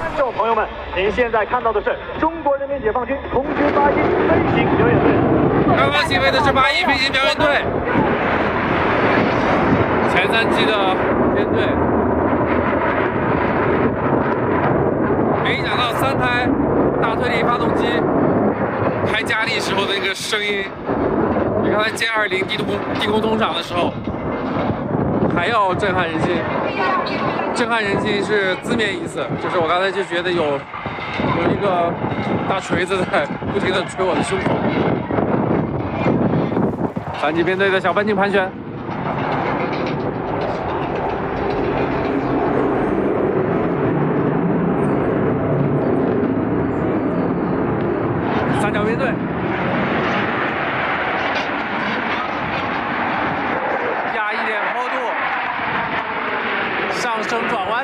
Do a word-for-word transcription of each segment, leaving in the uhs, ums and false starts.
众朋友们，您现在看到的是中国人民解放军空军八一飞行表演队。 刚刚起飞的是八一飞行表演队，前三期的编队。没想到三台大推力发动机开加力时候的那个声音，比刚才歼二零地空地空通场的时候还要震撼人心。震撼人心是字面意思，就是我刚才就觉得有有一个大锤子在不停地捶我的胸口。三级编队的小半径盘旋。三角编队。压一点坡度。上升转弯。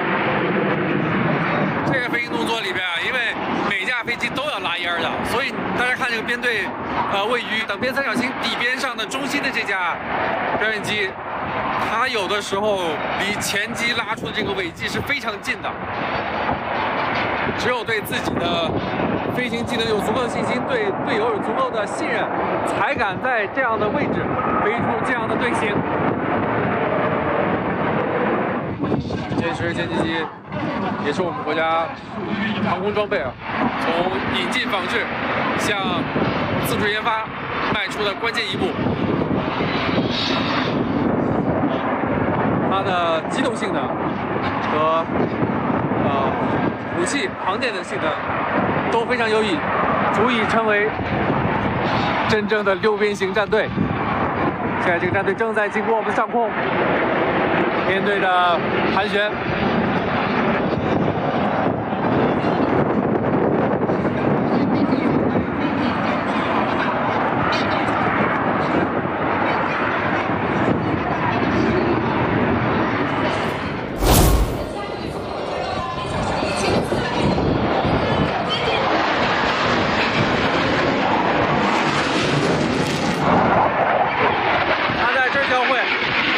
这个飞行动作里边啊，因为每架飞机都要拉烟的，所以大家看这个编队，呃，位于等边三角形底边上的中心的这架表演机，它有的时候离前机拉出的这个尾迹是非常近的。只有对自己的飞行技能有足够的信心，对队友有足够的信任，才敢在这样的位置飞出这样的队形。这是歼击机，也是我们国家航空装备啊，从引进仿制向自主研发迈出的关键一步。它的机动性能和呃武器航电的性能都非常优异，足以称为真正的六边形战队。现在这个战队正在经过我们的上空。编队的盘旋，他在这儿交会。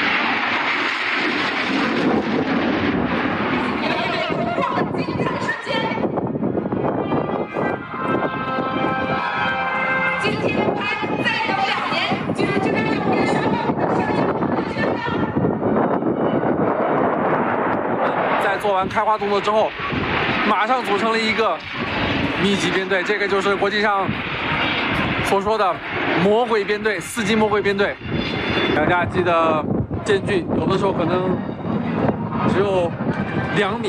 做完开花动作之后，马上组成了一个密集编队，这个就是国际上所说的魔鬼编队，四级魔鬼编队。两架机的间距有的时候可能只有两米。